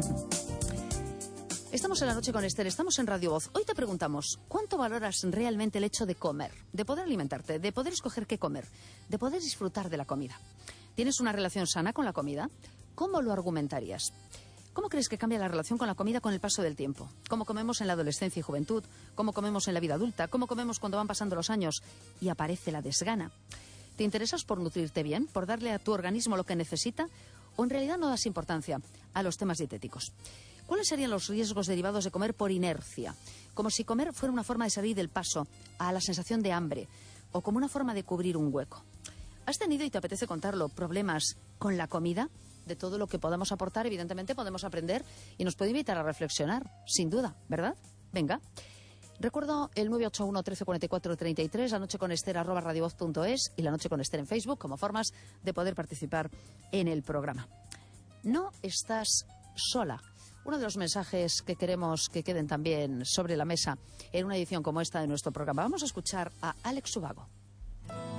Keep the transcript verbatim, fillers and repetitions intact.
Estamos en La Noche con Esther, estamos en Radio Voz. Hoy te preguntamos, ¿cuánto valoras realmente el hecho de comer? De poder alimentarte, de poder escoger qué comer, de poder disfrutar de la comida. ¿Tienes una relación sana con la comida? ¿Cómo lo argumentarías? ¿Cómo crees que cambia la relación con la comida con el paso del tiempo? ¿Cómo comemos en la adolescencia y juventud? ¿Cómo comemos en la vida adulta? ¿Cómo comemos cuando van pasando los años y aparece la desgana? ¿Te interesas por nutrirte bien, por darle a tu organismo lo que necesita? ¿O en realidad no das importancia a los temas dietéticos? ¿Cuáles serían los riesgos derivados de comer por inercia? Como si comer fuera una forma de salir del paso a la sensación de hambre o como una forma de cubrir un hueco. ¿Has tenido, y te apetece contarlo, problemas con la comida? De todo lo que podamos aportar, evidentemente podemos aprender y nos puede invitar a reflexionar, sin duda, ¿verdad? Venga. Recuerdo el nueve ocho uno, uno tres cuatro cuatro, tres tres, la noche con Esther, arroba radiovoz punto es y La Noche con Esther en Facebook como formas de poder participar en el programa. No estás sola. Uno de los mensajes que queremos que queden también sobre la mesa en una edición como esta de nuestro programa. Vamos a escuchar a Alex Ubago.